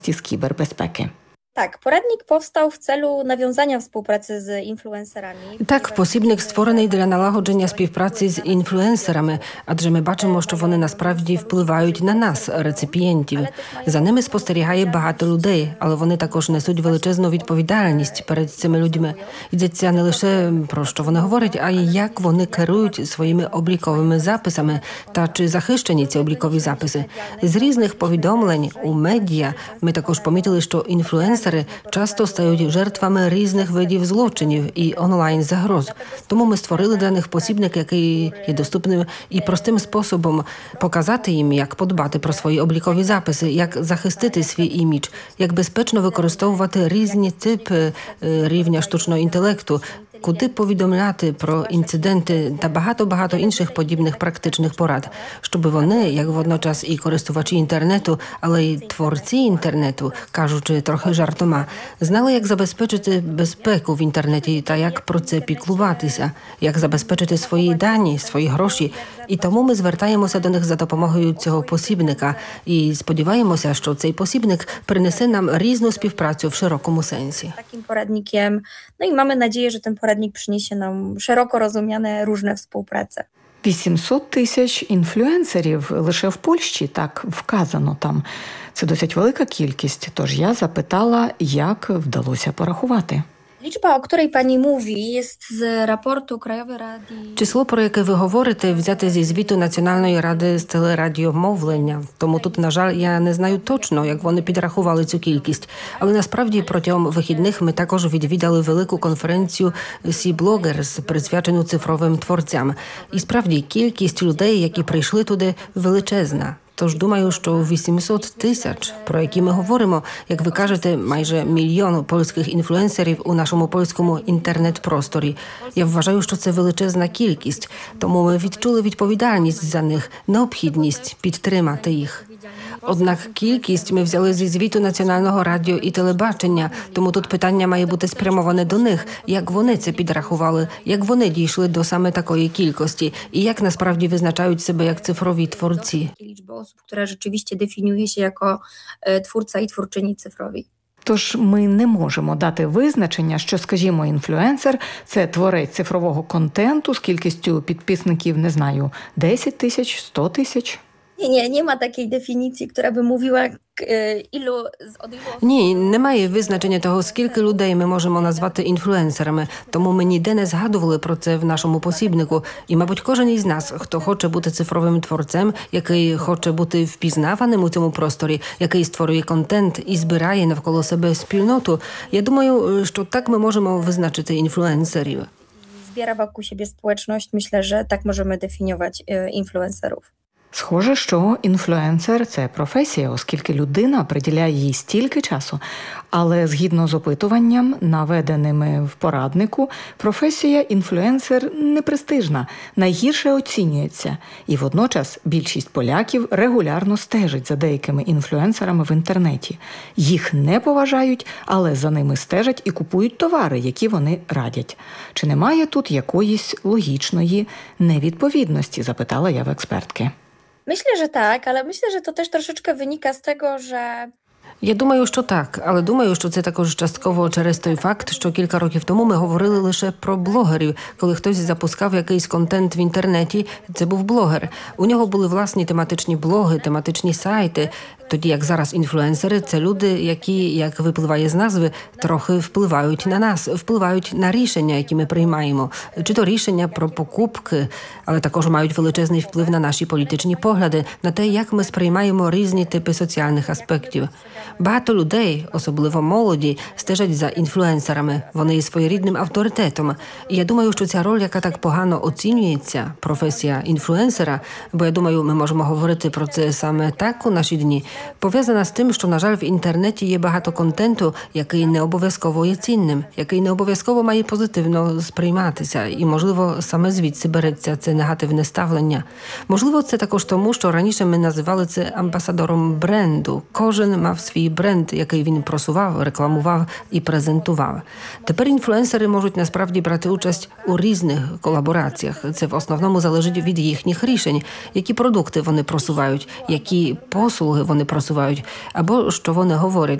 з кібербезпеки. Так, порадник повстав в цілу наwiązania współpracy з інфлюенсерами. Так, посібник створений для налагодження співпраці з інфлюенсерами, адже ми бачимо, що вони насправді впливають на нас, реципієнтів. За ними спостерігає багато людей, але вони також несуть величезну відповідальність перед цими людьми. Йдеться не лише про що вони говорять, а й як вони керують своїми обліковими записами та чи захищені ці облікові записи. З різних повідомлень у медіа ми також помітили, що інфлюенсери часто стають жертвами різних видів злочинів і онлайн-загроз. Тому ми створили для них посібник, який є доступним і простим способом показати їм, як подбати про свої облікові записи, як захистити свій імідж, як безпечно використовувати різні типи рівня штучного інтелекту, куди повідомляти про інциденти та багато-багато інших подібних практичних порад, щоб вони, як водночас і користувачі інтернету, але й творці інтернету, кажучи трохи жартома, знали, як забезпечити безпеку в інтернеті та як про це піклуватися, як забезпечити свої дані, свої гроші. І тому ми звертаємося до них за допомогою цього посібника і сподіваємося, що цей посібник принесе нам різну співпрацю в широкому сенсі. Таким порадником, і маємо надію, що ten порадник przyniesie нам широко розуміяне різне співпраця. 800 тисяч інфлюенсерів лише в Польщі, так вказано там. Це досить велика кількість, тож я запитала, як вдалося порахувати. Liczba, o której pani mówi, jest z raportu Krajowej Rady. Число, про яке ви говорите, взяте зі звіту Національної ради з телерадіомовлення. Тому тут, на жаль, я не знаю точно, як вони підрахували цю кількість. Але насправді протягом вихідних ми також відвідали велику конференцію Sea Bloggers, присвячену цифровим творцям. І справді кількість людей, які прийшли туди, величезна. Тож думаю, що 800 тисяч, про які ми говоримо, як ви кажете, майже 1 мільйон польських інфлюенсерів у нашому польському інтернет-просторі. Я вважаю, що це величезна кількість, тому ми відчули відповідальність за них, необхідність підтримати їх. Однак кількість ми взяли зі звіту Національного радіо і телебачення, тому тут питання має бути спрямоване до них, як вони це підрахували, як вони дійшли до саме такої кількості і як насправді визначають себе як цифрові творці. Liczba osób, która rzeczywiście definiuje się jako twórca i twórczyni cyfrowi. Тож ми не можемо дати визначення, що, скажімо, інфлюенсер – це творець цифрового контенту з кількістю підписників, не знаю, 10 тисяч, 100 тисяч. Nie ma takiej definicji, która by mówiła, od ilu osób... Ні, немає визначення того, скільки людей ми можемо назвати інфлюенсерами, тому ми ніде не згадували про це в нашому посібнику. І, мабуть, кожен із нас, хто хоче бути цифровим творцем, який хоче бути впізнаваним у цьому просторі, який створює контент і збирає навколо себе спільноту, я думаю, що так ми можемо визначити інфлюенсерів. Zbiera wokół siebie społeczność, myślę, że tak możemy definiować influencerów. Схоже, що інфлюенсер – це професія, оскільки людина приділяє їй стільки часу. Але згідно з опитуванням, наведеними в пораднику, професія інфлюенсер непрестижна, найгірше оцінюється. І водночас більшість поляків регулярно стежить за деякими інфлюенсерами в інтернеті. Їх не поважають, але за ними стежать і купують товари, які вони радять. Чи немає тут якоїсь логічної невідповідності, запитала я в експертки. Myślę, że tak, ale myślę, że to też troszeczkę wynika z tego, że Я думаю, що так, але думаю, що це також частково через той факт, що кілька років тому ми говорили лише про блогерів. Коли хтось запускав якийсь контент в інтернеті, це був блогер. У нього були власні тематичні блоги, тематичні сайти. Тоді як зараз інфлюенсери – це люди, які, як випливає з назви, трохи впливають на нас, впливають на рішення, які ми приймаємо. Чи то рішення про покупки, але також мають величезний вплив на наші політичні погляди, на те, як ми сприймаємо різні типи соціальних аспектів. Багато людей, особливо молоді, стежать за інфлюенсерами. Вони є своєрідним авторитетом. І я думаю, що ця роль, яка так погано оцінюється, професія інфлюенсера, бо я думаю, ми можемо говорити про це саме так у наші дні, пов'язана з тим, що, на жаль, в інтернеті є багато контенту, який не обов'язково є цінним, який не обов'язково має позитивно сприйматися. І, можливо, саме звідси береться це негативне ставлення. Можливо, це також тому, що раніше ми називали це амбасадором бренду. Кожен мав свій бренд, який він просував, рекламував і презентував. Тепер інфлюенсери можуть насправді брати участь у різних колабораціях. Це в основному залежить від їхніх рішень, які продукти вони просувають, які послуги вони просувають, або що вони говорять,